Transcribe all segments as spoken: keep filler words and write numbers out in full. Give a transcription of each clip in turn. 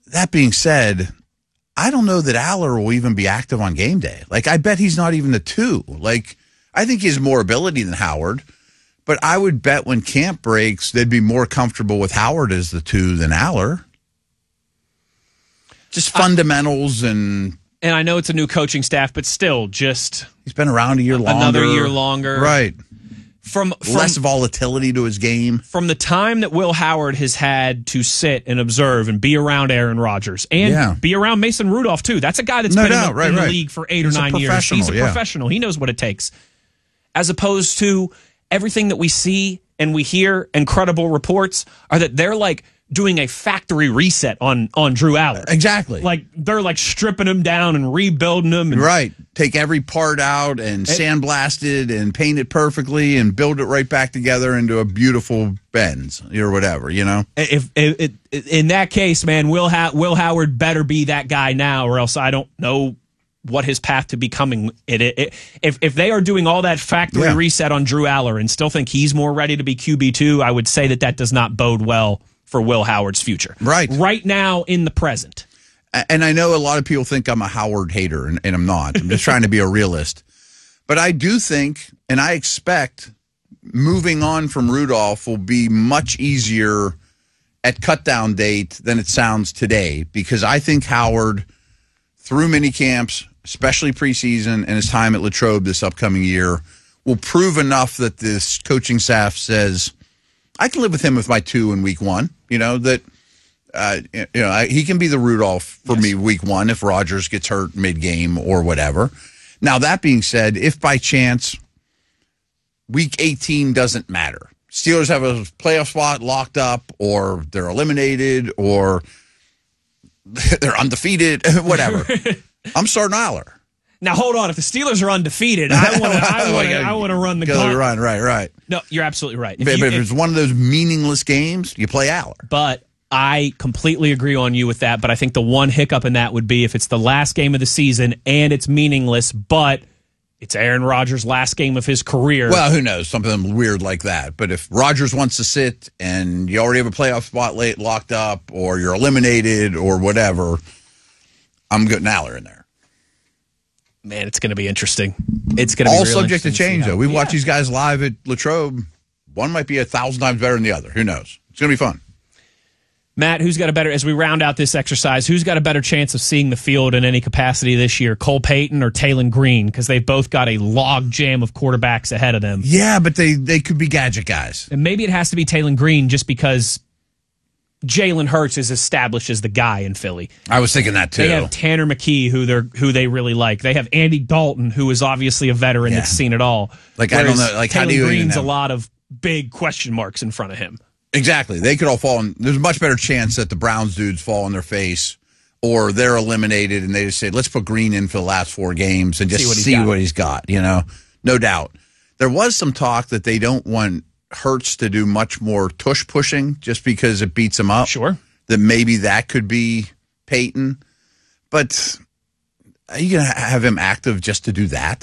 that being said, I don't know that Aller will even be active on game day. Like, I bet he's not even the two. Like, I think he has more ability than Howard, but I would bet when camp breaks, they'd be more comfortable with Howard as the two than Aller. Just fundamentals and... And I know it's a new coaching staff, but still, just... He's been around a year longer. Another year longer. Right. From, from Less volatility to his game. From the time that Will Howard has had to sit and observe and be around Aaron Rodgers and yeah. be around Mason Rudolph, too. That's a guy that's no been doubt, in, the, right, in the right. league for eight He's or nine years. He's a yeah. professional. He knows what it takes. As opposed to everything that we see and we hear and credible reports are that they're like doing a factory reset on on Drew Aller. Exactly. Like they're like stripping him down and rebuilding him. And, right. Take every part out and it, sandblast it and paint it perfectly and build it right back together into a beautiful Benz or whatever, you know? If, if, if in that case, man, Will ha- Will Howard better be that guy now, or else I don't know what his path to becoming it, it, it if if they are doing all that factory yeah. reset on Drew Aller and still think he's more ready to be Q B two, I would say that that does not bode well for Will Howard's future. Right. Right now in the present. And I know a lot of people think I'm a Howard hater, and, and I'm not. I'm just trying to be a realist. But I do think, and I expect, moving on from Rudolph will be much easier at cut-down date than it sounds today, because I think Howard, through mini camps, especially preseason, and his time at Latrobe this upcoming year, will prove enough that this coaching staff says, I can live with him with my two in week one. You know, that uh, you know I, he can be the Rudolph for yes. me week one if Rodgers gets hurt mid-game or whatever. Now, that being said, if by chance week eighteen doesn't matter, Steelers have a playoff spot locked up, or they're eliminated, or they're undefeated, whatever, I'm starting Aller. Now, hold on. If the Steelers are undefeated, I want to I want to I want to run the gauntlet. Run, right, right. No, you're absolutely right. If, but you, if, if it's one of those meaningless games, you play Aller. But I completely agree on you with that. But I think the one hiccup in that would be if it's the last game of the season and it's meaningless, but it's Aaron Rodgers' last game of his career. Well, who knows? Something weird like that. But if Rodgers wants to sit and you already have a playoff spot late locked up, or you're eliminated or whatever, I'm getting Aller in there. Man, it's going to be interesting. It's going to be all real subject to change, to though. We've yeah. watched these guys live at Latrobe. One might be a thousand times better than the other. Who knows? It's going to be fun. Matt, who's got a better, as we round out this exercise, who's got a better chance of seeing the field in any capacity this year, Cole Payton or Taylon Green? Because they've both got a log jam of quarterbacks ahead of them. Yeah, but they, they could be gadget guys. And maybe it has to be Taylon Green just because Jalen Hurts is established as the guy in Philly. I was thinking that too. They have Tanner McKee, who they're who they really like. They have Andy Dalton, who is obviously a veteran yeah. that's seen it all. Like Whereas I don't know, like how do you Green's even a lot of big question marks in front of him. Exactly. They could all fall in. There's a much better chance that the Browns dudes fall on their face, or they're eliminated and they just say, let's put Green in for the last four games and just see what he's, see got. What he's got. You know, no doubt. There was some talk that they don't want Hurts to do much more tush pushing just because it beats him up. Sure. That maybe that could be Peyton. But are you going to have him active just to do that?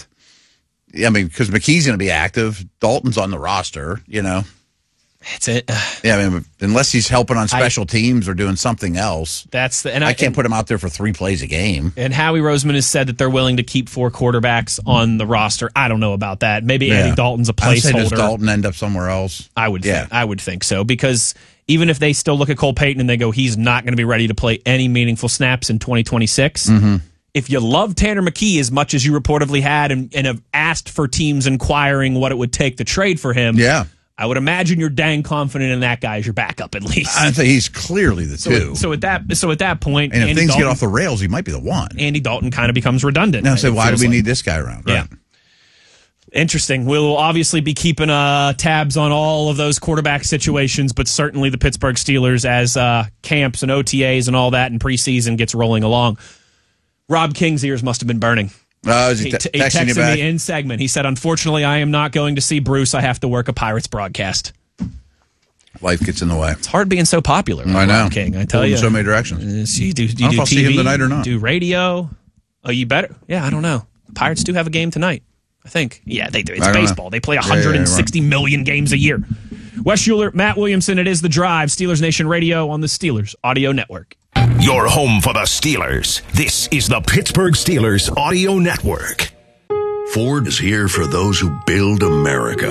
I mean, because McKee's going to be active. Dalton's on the roster, you know. That's it. Yeah, I mean, unless he's helping on special I, teams or doing something else. That's the, and I, I can't and, put him out there for three plays a game. And Howie Roseman has said that they're willing to keep four quarterbacks on the roster. I don't know about that. Maybe yeah. Andy Dalton's a placeholder. Does Dalton end up somewhere else? I would yeah. think, I would think so, because even if they still look at Cole Payton and they go, he's not going to be ready to play any meaningful snaps in twenty twenty-six, mm-hmm. if you love Tanner McKee as much as you reportedly had and, and have asked for teams inquiring what it would take to trade for him, yeah. I would imagine you're dang confident in that guy as your backup at least. I think he's clearly the so two. At, so at that so at that point, and if Andy things Dalton, get off the rails, he might be the one. Andy Dalton kind of becomes redundant. Now, say, why do we like. need this guy around? Right? Yeah. Interesting. We'll obviously be keeping uh, tabs on all of those quarterback situations, but certainly the Pittsburgh Steelers as uh, camps and O T As and all that in preseason gets rolling along. Rob King's ears must have been burning. Uh, is he, he, t- he texting texted me in segment. He said, unfortunately, I am not going to see Bruce. I have to work a Pirates broadcast. Life gets in the way. It's hard being so popular. I know. Rob King, I tell Pulled you. in so many directions. Uh, you do, you I don't know do if I'll T V, see him tonight or not. Do radio. Oh, you better. Yeah, I don't know. Pirates do have a game tonight, I think. Yeah, they do. It's baseball. Know. They play one hundred sixty yeah, yeah, yeah, right. million games a year. Wes Schuler, Matt Williamson, it is The Drive, Steelers Nation Radio on the Steelers Audio Network. Your home for the Steelers. This is the Pittsburgh Steelers Audio Network. Ford is here for those who build America.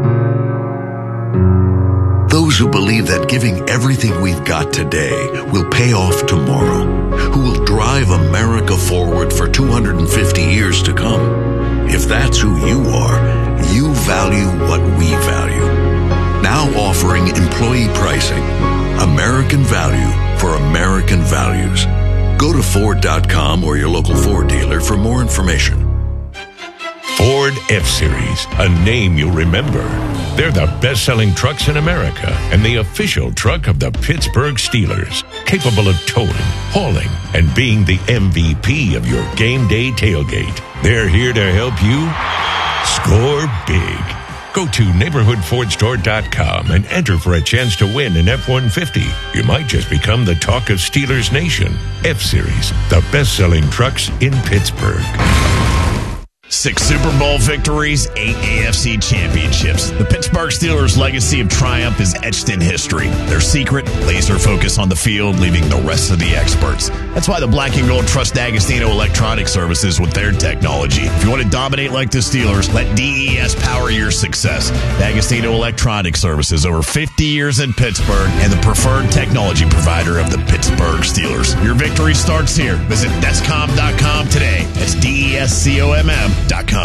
Those who believe that giving everything we've got today will pay off tomorrow. Who will drive America forward for two hundred fifty years to come. If that's who you are, you value what we value. Now offering employee pricing. American value for American values. Go to Ford dot com or your local Ford dealer for more information. Ford F-Series, a name you'll remember. They're the best-selling trucks in America and the official truck of the Pittsburgh Steelers, capable of towing, hauling, and being the M V P of your game day tailgate. They're here to help you score big. Go to neighborhood ford store dot com and enter for a chance to win an F one fifty. You might just become the talk of Steelers Nation. F-Series, the best-selling trucks in Pittsburgh. Six Super Bowl victories, eight A F C championships. The Pittsburgh Steelers' legacy of triumph is etched in history. Their secret, laser focus on the field, leaving the rest of the experts. That's why the Black and Gold trust D'Agostino Electronic Services with their technology. If you want to dominate like the Steelers, let D E S power your success. D'Agostino Electronic Services, over fifty years in Pittsburgh, and the preferred technology provider of the Pittsburgh Steelers. Your victory starts here. Visit Descom dot com today. That's D E S C O M M.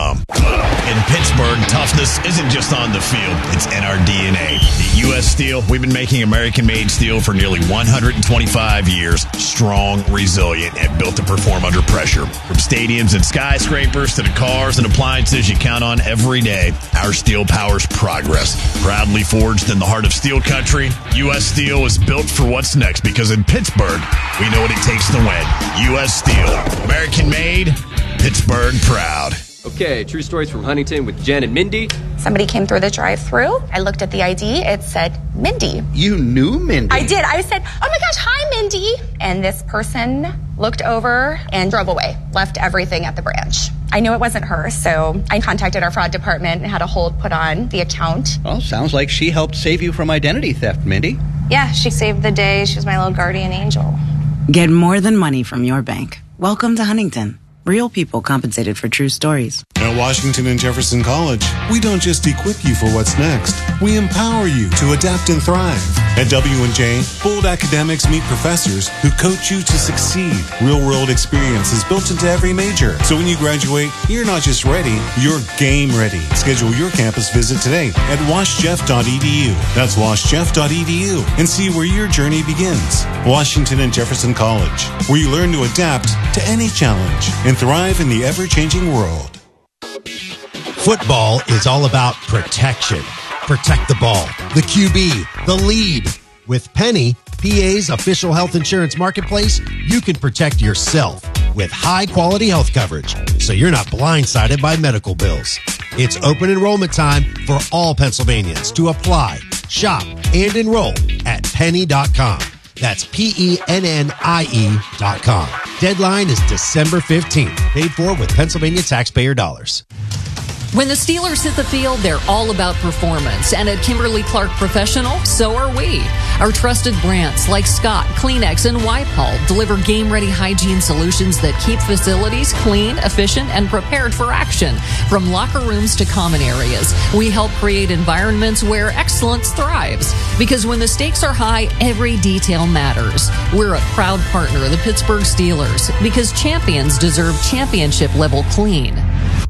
In Pittsburgh, toughness isn't just on the field, it's in our D N A. At U S Steel, we've been making American-made steel for nearly one hundred twenty-five years. Strong, resilient, and built to perform under pressure. From stadiums and skyscrapers to the cars and appliances you count on every day, our steel powers progress. Proudly forged in the heart of steel country, U S Steel is built for what's next, because in Pittsburgh, we know what it takes to win. U S Steel. American-made, Pittsburgh proud. Okay, true stories from Huntington with Jen and Mindy. Somebody came through the drive-thru. I looked at the I D. It said Mindy. You knew Mindy? I did. I said, oh my gosh, hi, Mindy. And this person looked over and drove away, left everything at the branch. I knew it wasn't her, so I contacted our fraud department and had a hold put on the account. Well, sounds like she helped save you from identity theft, Mindy. Yeah, she saved the day. She was my little guardian angel. Get more than money from your bank. Welcome to Huntington. Real people compensated for true stories. At Washington and Jefferson College, we don't just equip you for what's next. We empower you to adapt and thrive. At W and J, bold academics meet professors who coach you to succeed. Real-world experience is built into every major. So when you graduate, you're not just ready, you're game ready. Schedule your campus visit today at wash jeff dot e d u. That's wash jeff dot e d u and see where your journey begins. Washington and Jefferson College, where you learn to adapt to any challenge and thrive in the ever-changing world. Football is all about protection. Protect the ball, the Q B, the lead. With Penny, P A's official health insurance marketplace, you can protect yourself with high-quality health coverage, so you're not blindsided by medical bills. It's open enrollment time for all Pennsylvanians to apply, shop, and enroll at penny dot com. That's P E N N I E dot com. Deadline is December fifteenth. Paid for with Pennsylvania taxpayer dollars. When the Steelers hit the field, they're all about performance. And at Kimberly-Clark Professional, so are we. Our trusted brands like Scott, Kleenex, and Wipe-All deliver game-ready hygiene solutions that keep facilities clean, efficient, and prepared for action. From locker rooms to common areas, we help create environments where excellence thrives. Because when the stakes are high, every detail matters. We're a proud partner of the Pittsburgh Steelers because champions deserve championship-level clean.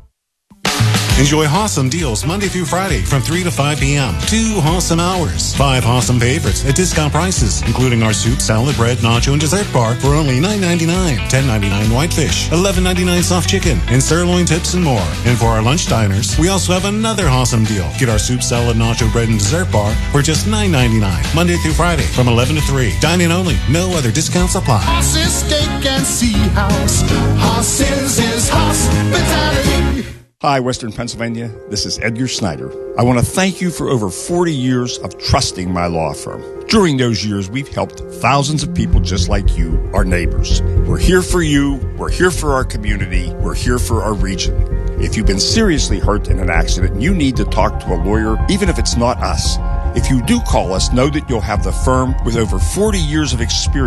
Enjoy awesome deals Monday through Friday from three to five p.m. Two awesome hours. Five awesome favorites at discount prices, including our soup, salad, bread, nacho, and dessert bar for only nine ninety-nine, ten ninety-nine whitefish, eleven ninety-nine soft chicken, and sirloin tips and more. And for our lunch diners, we also have another awesome deal. Get our soup, salad, nacho, bread, and dessert bar for just nine ninety-nine, Monday through Friday from eleven to three. Dine-in only. No other discounts apply. Horses, steak, and sea house. Horses is hospitality. Hi, Western Pennsylvania. This is Edgar Snyder. I want to thank you for over forty years of trusting my law firm. During those years, we've helped thousands of people just like you, our neighbors. We're here for you. We're here for our community. We're here for our region. If you've been seriously hurt in an accident, you need to talk to a lawyer, even if it's not us. If you do call us, know that you'll have the firm with over forty years of experience